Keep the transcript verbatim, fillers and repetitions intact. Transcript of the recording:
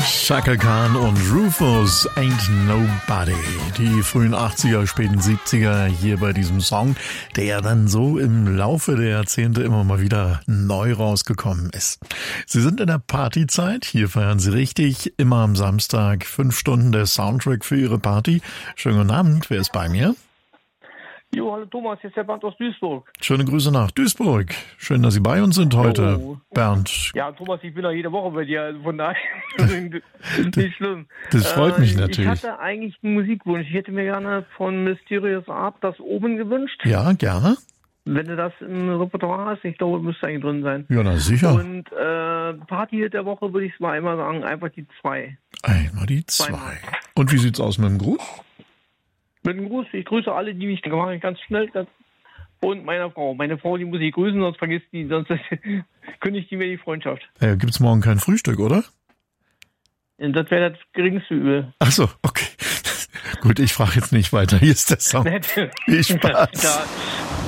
Chaka Khan und Rufus, Ain't Nobody. Die frühen achtziger, späten siebziger hier bei diesem Song, der dann so im Laufe der Jahrzehnte immer mal wieder neu rausgekommen ist. Sie sind in der Partyzeit, hier feiern Sie richtig, immer am Samstag, fünf Stunden der Soundtrack für Ihre Party. Schönen guten Abend, wer ist bei mir? Jo, hallo Thomas, hier ist der Bernd aus Duisburg. Schöne Grüße nach Duisburg. Schön, dass Sie bei uns sind heute, Oh. Bernd. Ja, Thomas, ich bin ja jede Woche bei dir, also von daher nicht schlimm. Das freut mich Äh, natürlich. Ich hatte eigentlich einen Musikwunsch. Ich hätte mir gerne von Mysterious Art das Oben gewünscht. Ja, gerne. Wenn du das im Repertoire hast, ich glaube, müsste eigentlich drin sein. Ja, na sicher. Und äh, Party der Woche würde ich mal einmal sagen, einfach die zwei. Einmal die zwei. Zweimal. Und wie sieht's aus mit dem Gruß? Mit einem Gruß, ich grüße alle, die mich mache ich ganz schnell. Ganz und meine Frau. Meine Frau, die muss ich grüßen, sonst vergisst die, sonst kündigt die mir die Freundschaft. Äh, gibt's morgen kein Frühstück, oder? Und das wäre das geringste Übel. Ach so, okay. Gut, ich frage jetzt nicht weiter. Hier ist der Song. Viel Spaß. Ja.